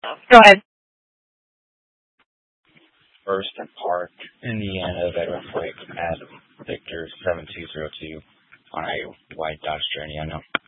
Go ahead. First Park, Indiana, Veteran Flake at Victor 7202 on a white Dodge Journey unknown.